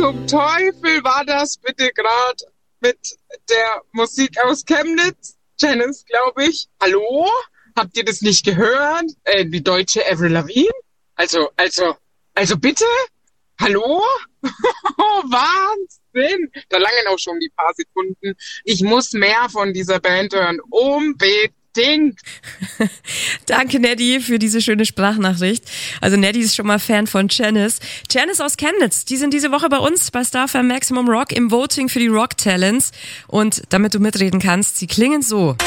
zum Teufel war das bitte gerade mit der Musik aus Chemnitz? Janice, glaube ich. Hallo? Habt ihr das nicht gehört? Die deutsche Avril Lavigne? Also bitte? Hallo? Wahnsinn! Da langen auch schon die paar Sekunden. Ich muss mehr von dieser Band hören. Unbedingt. Danke, Neddy, für diese schöne Sprachnachricht. Also Neddy ist schon mal Fan von Janice. Janice aus Chemnitz, die sind diese Woche bei uns bei StarFM Maximum Rock im Voting für die Rock Talents. Und damit du mitreden kannst, sie klingen so.